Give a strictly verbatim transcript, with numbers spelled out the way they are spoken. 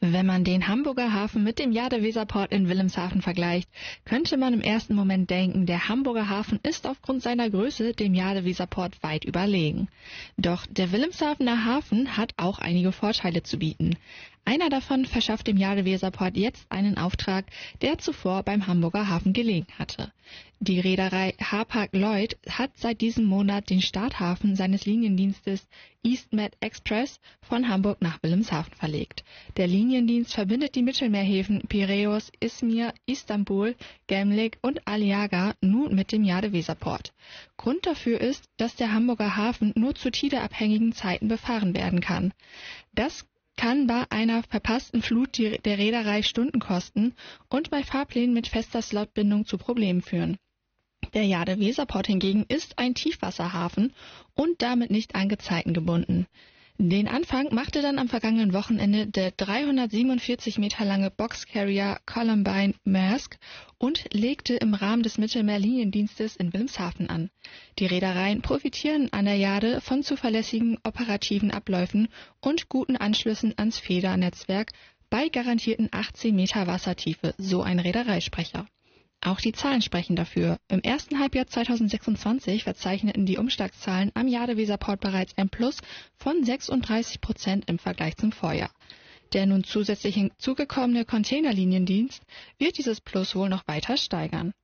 Wenn man den Hamburger Hafen mit dem Jade-Weser-Port in Wilhelmshaven vergleicht, könnte man im ersten Moment denken, der Hamburger Hafen ist aufgrund seiner Größe dem Jade-Weser-Port weit überlegen. Doch der Wilhelmshavener Hafen hat auch einige Vorteile zu bieten. Einer davon verschafft dem Jade-Weser-Port jetzt einen Auftrag, der zuvor beim Hamburger Hafen gelegen hatte. Die Reederei Hapag-Lloyd hat seit diesem Monat den Starthafen seines Liniendienstes EastMed Express von Hamburg nach Wilhelmshaven verlegt. Der Liniendienst verbindet die Mittelmeerhäfen Piräus, Izmir, Istanbul, Gemlik und Aliaga nun mit dem Jade-Weser-Port. Grund dafür ist, dass der Hamburger Hafen nur zu tideabhängigen Zeiten befahren werden kann. Das kann bei einer verpassten Flut der Reederei Stunden kosten und bei Fahrplänen mit fester Slotbindung zu Problemen führen. Der Jade-Weser-Port hingegen ist ein Tiefwasserhafen und damit nicht an Gezeiten gebunden. Den Anfang machte dann am vergangenen Wochenende der dreihundertsiebenundvierzig Meter lange Boxcarrier Columbine Maersk und legte im Rahmen des Mittelmeerliniendienstes in Wilhelmshaven an. Die Reedereien profitieren an der Jade von zuverlässigen operativen Abläufen und guten Anschlüssen ans Federnetzwerk bei garantierten achtzehn Meter Wassertiefe, so ein Reedereisprecher. Auch die Zahlen sprechen dafür. Im ersten Halbjahr zweitausendsechsundzwanzig verzeichneten die Umschlagszahlen am Jade-Weser-Port bereits ein Plus von sechsunddreißig Prozent im Vergleich zum Vorjahr. Der nun zusätzlich hinzugekommene Containerliniendienst wird dieses Plus wohl noch weiter steigern.